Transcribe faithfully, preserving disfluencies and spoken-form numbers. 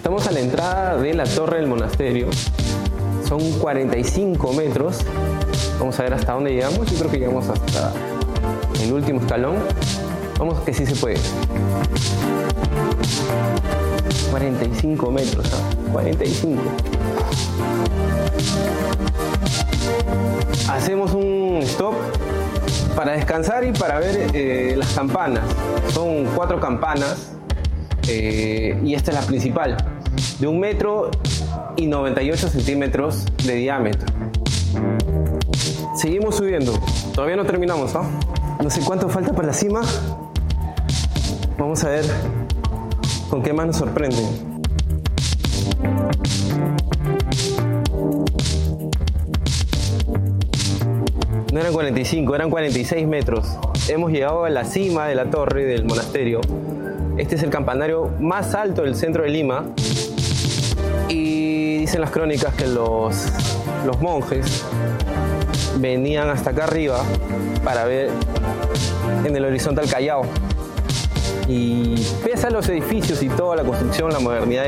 Estamos a la entrada de la torre del monasterio. Son cuarenta y cinco metros. Vamos a ver hasta dónde llegamos. Yo creo que llegamos hasta el último escalón. Vamos que sí se puede. cuarenta y cinco metros, ¿eh? cuarenta y cinco. Hacemos un stop para descansar y para ver eh, las campanas. Son cuatro campanas eh, y esta es la principal, de un metro y noventa y ocho centímetros de diámetro. Seguimos subiendo, todavía no terminamos, ¿no? No sé cuánto falta para la cima. Vamos a ver con qué más nos sorprenden. No eran cuarenta y cinco, eran cuarenta y seis metros. Hemos llegado a la cima de la torre del monasterio. Este es el campanario más alto del centro de Lima. Y dicen las crónicas que los, los monjes venían hasta acá arriba para ver en el horizonte al Callao. Y pese a los edificios y toda la construcción, la modernidad